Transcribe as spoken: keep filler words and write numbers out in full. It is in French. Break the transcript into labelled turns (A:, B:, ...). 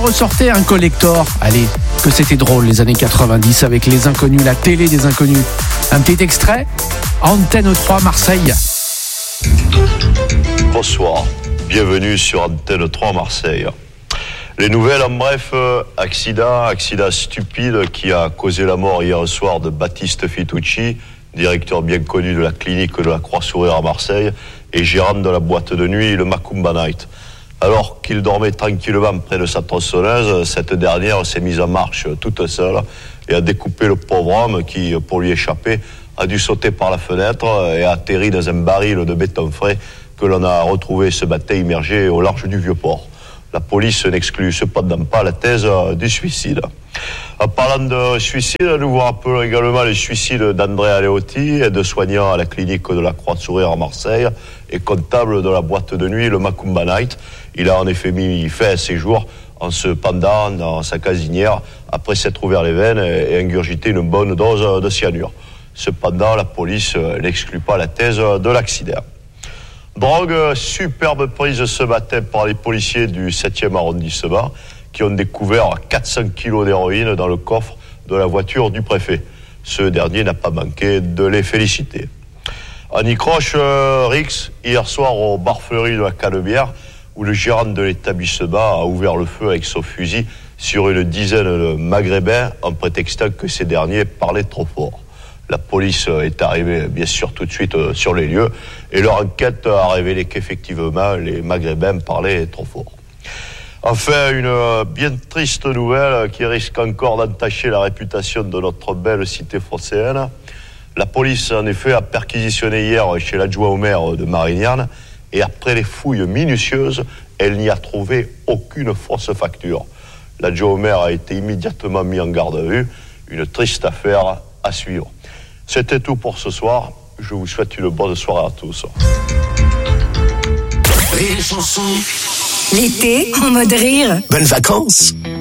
A: ressortez un collector. Allez, que c'était drôle les années quatre-vingt-dix avec les inconnus, la télé des inconnus. Un petit extrait, Antenne trois Marseille.
B: Bonsoir, bienvenue sur Antenne trois Marseille. Les nouvelles, en bref, euh, accident, accident stupide qui a causé la mort hier soir de Baptiste Fitucci, directeur bien connu de la clinique de la Croix-Sourire à Marseille et gérant de la boîte de nuit le Macumba Night. Alors qu'il dormait tranquillement près de sa tronçonneuse, cette dernière s'est mise en marche toute seule et a découpé le pauvre homme qui, pour lui échapper, a dû sauter par la fenêtre et a atterri dans un baril de béton frais que l'on a retrouvé ce matin immergé au large du Vieux-Port. La police n'exclut cependant pas la thèse du suicide. En parlant de suicide, nous vous rappelons également le suicide d'André Aleotti, aide-soignant à la clinique de la Croix-Sourire à Marseille et comptable de la boîte de nuit le Macumba Night. Il a en effet mis fin à ses jours en se pendant dans sa casinière après s'être ouvert les veines et ingurgité une bonne dose de cyanure. Cependant, la police n'exclut pas la thèse de l'accident. Drogue, superbe prise ce matin par les policiers du septième arrondissement qui ont découvert quatre cents kilos d'héroïne dans le coffre de la voiture du préfet. Ce dernier n'a pas manqué de les féliciter. On y croche euh, Rix hier soir au Barflerie de la Canebière où le gérant de l'établissement a ouvert le feu avec son fusil sur une dizaine de Maghrébins en prétextant que ces derniers parlaient trop fort. La police est arrivée bien sûr tout de suite sur les lieux et leur enquête a révélé qu'effectivement les Maghrébins parlaient trop fort. Enfin, une bien triste nouvelle qui risque encore d'entacher la réputation de notre belle cité phocéenne. La police en effet a perquisitionné hier chez l'adjoint au maire de Marignane et après les fouilles minutieuses, elle n'y a trouvé aucune fausse facture. L'adjoint au maire a été immédiatement mis en garde à vue. Une triste affaire à suivre. C'était tout pour ce soir. Je vous souhaite une bonne soirée à tous.
C: Rire et chanson. L'été en mode rire.
D: Bonnes vacances.